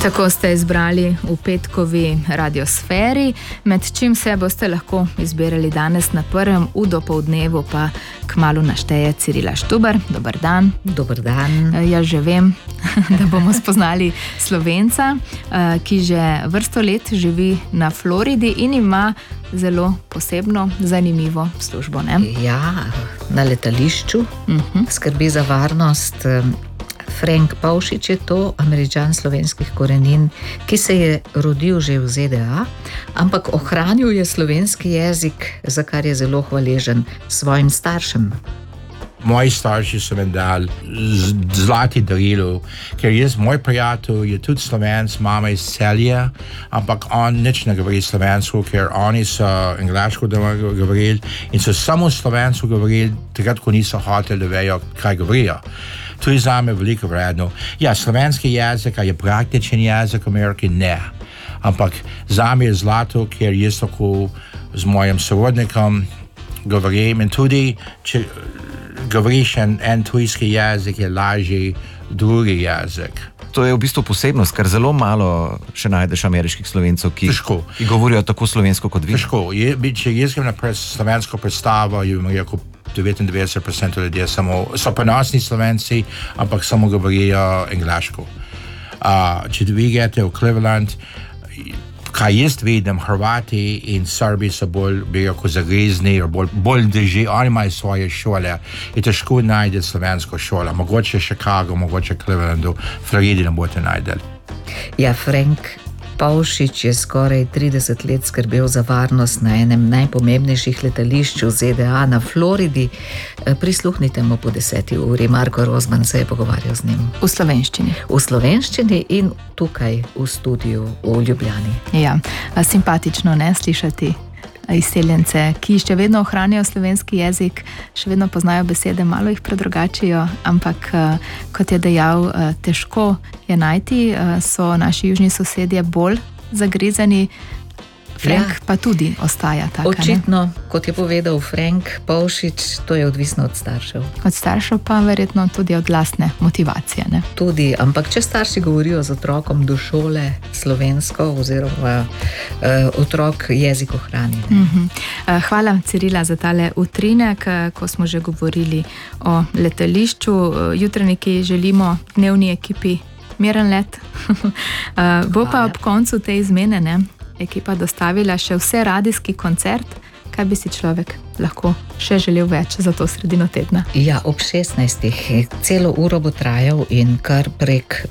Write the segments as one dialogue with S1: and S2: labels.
S1: Tako ste izbrali v petkovi radiosferi, med čim se boste lahko izbirali danes na prvem, v dopoldnevu pa kmalu našteje Cirila Štuber. Dober dan.
S2: Dober dan.
S1: Jaz že vem, da bomo spoznali Slovenca, ki že vrsto let živi na Floridi in ima zelo posebno, zanimivo službo, ne?
S2: Ja, na letališču, skrbi za varnost. Frank Pavšič je to, Američan slovenskih korenin, ki se je rodil že v ZDA, ampak ohranil je slovenski jezik, za kar je zelo hvaležen svojim staršem.
S3: Moji starši so mi dali zlati darilo, ker moj prijatelj je tudi Slovenc, mama iz Celja, ampak on nič ne govori slovensko, ker oni so angleško govorili in so samo slovensko govorili, takrat, ko niso hoteli, da vejo, kaj govorijo. To je za me veliko vredno. Ja, slovenski jezik je praktičen jezik v Ameriki, ne. Ampak za me je zlato, ker jaz tako z mojim sorodnikom govorim in tudi, če govoriš en tujski jezik, je lažji drugi jezik.
S4: To je v bistvu posebnost, ker zelo malo še najdeš ameriških Slovencev, ki govorijo tako slovensko kot vi.
S3: Težko. Če jaz grem na slovensko predstavo, je mi rekel 99% ljudje so ponosni Slovenci, ampak samo govorijo angleško. Če vi greste v Cleveland, kaj jaz vidim, Hrvati in Srbi so bolj, bi rekel, zagrizni, bolj drži, oni imajo svoje šole. Je težko najti slovensko šolo. Mogoče Chicago, mogoče Clevelandu, Floridi ne boste najdeli.
S2: Ja, Frank Pavšič je skoraj 30 let skrbel za varnost na enem najpomembnejših letališč v ZDA na Floridi. Prisluhnite mu po 10. uri. Marko Rozman se je pogovarjal z njim.
S1: V slovenščini.
S2: V slovenščini in tukaj v studiu v Ljubljani.
S1: Ja, simpatično, ne, slišati izseljence, ki še vedno ohranjajo slovenski jezik, še vedno poznajo besede, malo jih predrugačijo, ampak kot je dejal, težko je najti, so naši južni sosedje bolj zagrizeni, Frank pa tudi ostaja taka.
S2: Očitno, kot je povedal Frank Pavšič, to je odvisno od staršev.
S1: Od staršev pa verjetno tudi od lastne motivacije, ne?
S2: Tudi, ampak če starši govorijo z otrokom do šole slovensko oziroma otrok jezik ohrani.
S1: Hvala, Cirila, za tale utrinek, ko smo že govorili o letališču. Jutranjiki želimo dnevni ekipi miren let. Bo pa ob koncu te izmene, ne, ekipa dostavila še vse radijski koncert. Kaj bi si človek lahko še želel več za to sredino tedna?
S2: Ja, ob 16. Celo uro bo trajal in kar prek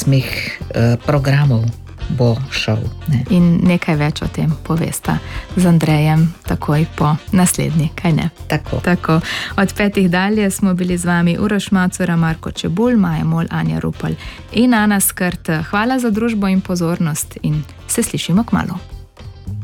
S2: 8 programov bo šel. Ne.
S1: In nekaj več o tem povesta z Andrejem takoj po naslednji, kaj ne? Tako. Od 5 dalje smo bili z vami Uroš Macura, Marko Čebulj, Maja Mol, Anja Rupel in Ana Skrt. Hvala za družbo in pozornost in se slišimo kmalu.